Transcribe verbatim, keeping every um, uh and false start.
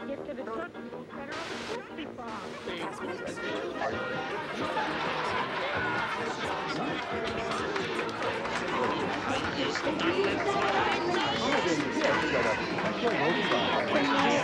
Get to the Tootsie Center of Tootsie Pop. Oh my goodness, yeah, we got a, a show, Rosie.